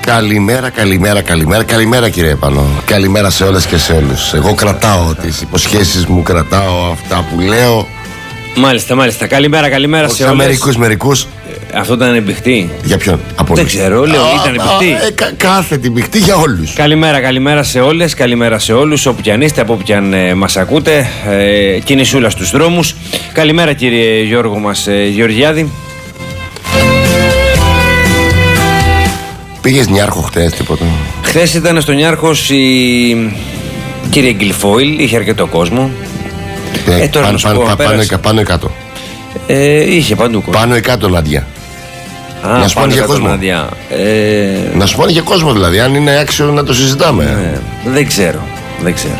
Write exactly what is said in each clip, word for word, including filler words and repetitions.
Καλημέρα, καλημέρα, καλημέρα, καλημέρα κύριε Επανό. Καλημέρα σε όλες και σε όλους. Εγώ κρατάω τις υποσχέσεις μου, κρατάω αυτά που λέω. Μάλιστα, μάλιστα. Καλημέρα, καλημέρα όχι σε όλες. Μερικούς, μερικούς. Ε, αυτό ήταν εμπιχτή. Για ποιον? Από δεν ξέρω, λέω, ήταν εμπιχτή. Ε, κα, κάθε την μπιχτή για όλους. Καλημέρα, καλημέρα σε όλες, καλημέρα σε όλους, όπου κι αν είστε, από όπου κι αν ε, μας ακούτε. Ε, κινησούλα στους δρόμους. Καλημέρα κύριε Γιώργο μας ε, Γεωργιάδη. Πήγες Νιάρχο χτες, τίποτα? Χθες ήταν στο Νιάρχος η κύριε Γκυλφόιλ, είχε αρκετό κόσμο. Ε, ε, τώρα πάνω, πάνω, πάνω, πάνω, πάνω ή κάτω. Ε, είχε παντού κόσμο. Πάνω ή κάτω, Νάντια. Α, να σου πάνε για κόσμο. Ε... Να σου πάνε για κόσμο δηλαδή, αν είναι άξιο να το συζητάμε. Ε, δεν ξέρω, δεν ξέρω.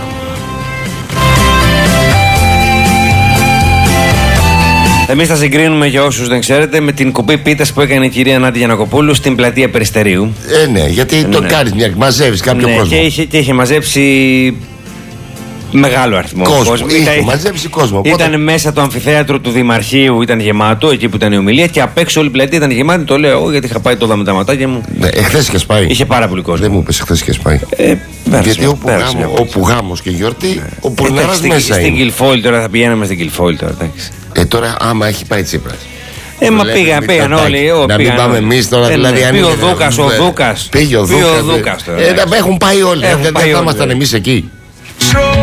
Εμείς θα συγκρίνουμε, για όσους δεν ξέρετε, με την κοπή πίτας που έκανε η κυρία Νάντια Γιαννακοπούλου στην πλατεία Περιστερίου. Ε, ναι, γιατί ναι, το ναι. κάνεις μια, μαζεύεις κάποιο ναι, κόσμο. Και είχε, και είχε μαζέψει μεγάλο αριθμό κόσμο. κόσμο. Είχε ήταν, μαζέψει κόσμο. Ήταν Πότε... μέσα το αμφιθέατρο του Δημαρχείου, ήταν γεμάτο, εκεί που ήταν η ομιλία, και απ' έξω όλη η πλατεία ήταν γεμάτη. Το λέω εγώ γιατί είχα πάει τώρα με τα ματάκια μου. Ναι, εχθές είχες πάει. Είχε πάρα πολύ κόσμο. Δεν μου είπες εχθές είχες πάει. Ε, πέρασε, γιατί όπου, πέρασε, γάμο, όπου γάμος και γιορτή, ναι. ο Πολυνάρας ε, μέσα στην, είναι. Στην Γκυλφόιλ τώρα θα πηγαίναμε στην Γκυλφόιλ τώρα. Εντάξει. Ε, τώρα άμα έχει πάει Τσίπρας. Ε, μα πήγαν, πήγαν όλοι. Να μην πάμε εμείς τώρα, δηλαδή. Πήγε ο Δούκας, ο Δούκας. Πήγε ο Δούκας. Δούκας. Έχουν πάει όλοι. Δεν θα ήμασταν εμείς εκεί.